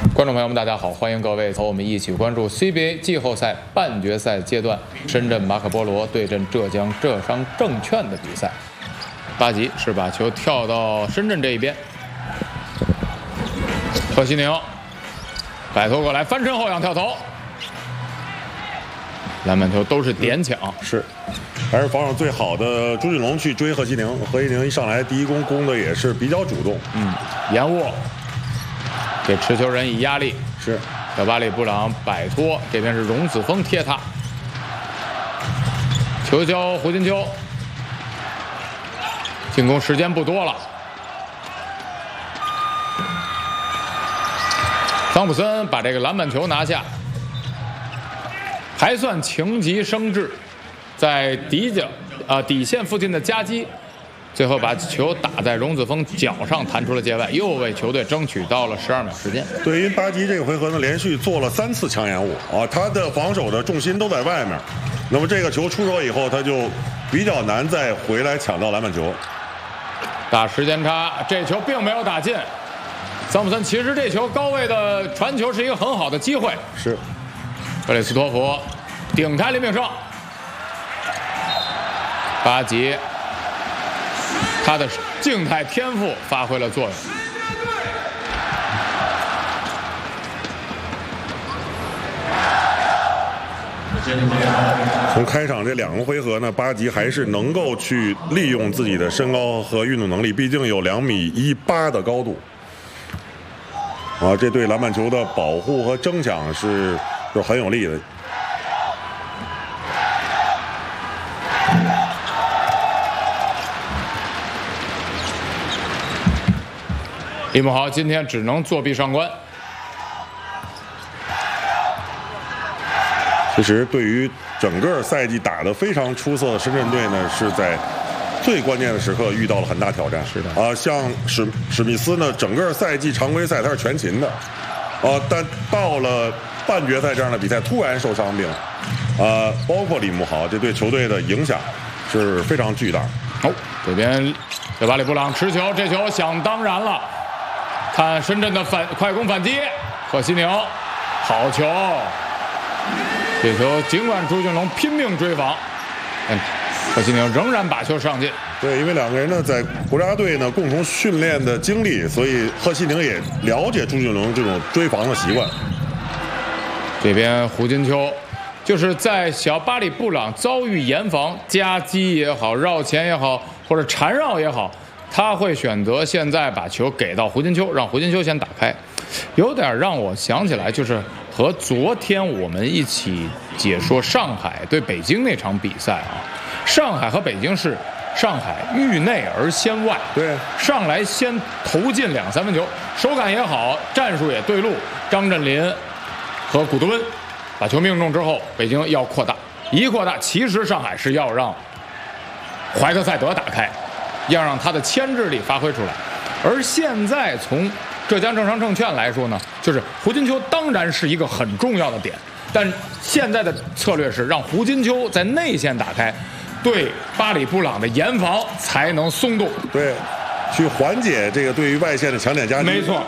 观众朋友们，大家好，欢迎各位和我们一起关注 CBA 季后赛半决赛阶段深圳马可波罗对阵浙江浙商证券的比赛。巴吉是把球跳到深圳这一边，贺西宁摆脱过来，翻身后仰跳投，篮板球都是点抢， 是，还是防守最好的朱俊龙去追贺西宁，贺西宁一上来第一攻的也是比较主动， 延误。给持球人以压力， 是小巴里布朗摆脱，这边是荣子峰贴他，球交胡金秋，进攻时间不多了，桑普森把这个篮板球拿下，还算情急生智，在底线附近的夹击。最后把球打在荣子峰脚上，弹出了界外，又为球队争取到了12秒时间。 对，因为巴吉这个回合呢，连续做了3次抢掩误啊，他的防守的重心都在外面。那么这个球出手以后，他就比较难再回来抢到篮板球。 打时间差，这球并没有打进。桑普森其实这球高位的传球是一个很好的机会。 是， 克里斯托弗顶开林炳胜，巴吉。他的静态天赋发挥了作用。 从开场这2个回合呢，巴吉还是能够去利用自己的身高和运动能力，毕竟有2.18米的高度。啊，这对篮板球的保护和争抢是很有利的。 李慕豪今天只能作弊上关。 其实，对于整个赛季打得非常出色的深圳队呢，是在最关键的时刻遇到了很大挑战。 是的， 像史密斯呢，整个赛季常规赛他是全勤的，但到了半决赛这样的比赛突然受伤病，包括李慕豪，这对球队的影响是非常巨大。 这边小巴里布朗持球，这球想当然了。看深圳的快攻反击，贺西宁，好球！这球尽管朱俊龙拼命追防，贺西宁仍然把球上进。 对，因为2个人呢在国家队呢共同训练的经历，所以贺西宁也了解朱俊龙这种追防的习惯。 这边胡金秋就是在小巴里布朗遭遇严防、夹击也好、绕前也好，或者缠绕也好。他会选择现在把球给到胡金秋，让胡金秋先打开，有点让我想起来，就是和昨天我们一起解说上海对北京那场比赛啊。上海和北京是上海域内而先外， 对， 上来先投进2、3分球，手感也好，战术也对路。张镇麟和古德温把球命中之后，北京要扩大，一扩大，其实上海是要让怀特塞德打开。要让他的牵制力发挥出来，而现在从浙江浙商证券来说呢，就是胡金秋当然是一个很重要的点，但现在的策略是让胡金秋在内线打开，对巴里布朗的严防才能松动， 对，去缓解这个对于外线的强点夹击。 没错。